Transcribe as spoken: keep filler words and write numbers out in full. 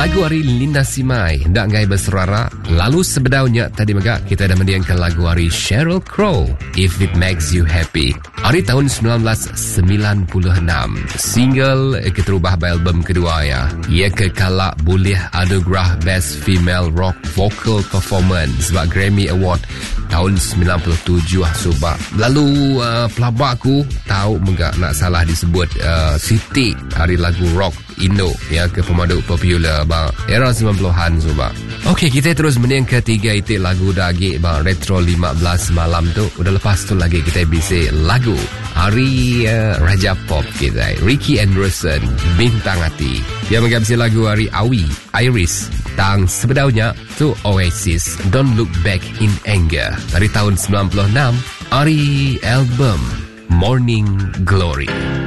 Lagu hari Linda Simai hendak ngai berserara. Lalu sebedaunya tadi mega kita dah mendiangkan lagu hari Sheryl Crow, If It Makes You Happy. Hari tahun sembilan belas sembilan puluh enam. Single keterubah album kedua ya. Ia kekalak boleh anugerah Best Female Rock Vocal Performance sebab Grammy Award tahun sembilan puluh tujuh sebab. Lalu uh, pelabak aku tahu mega nak salah disebut uh, Siti hari lagu rock Indo ya ke pemandu popular bang era sembilan puluhan sebab. Okey, kita terus menang ketiga itu lagu dagi bang Retro lima belas malam tu. Udah lepas tu lagi kita bisa lagu hari uh, Raja Pop kita Ricky Anderson Bintang Hati. Dia menghabisi lagu hari Awi Iris tang sebedaunya tu Oasis Don't Look Back in Anger dari tahun sembilan puluh enam hari album Morning Glory.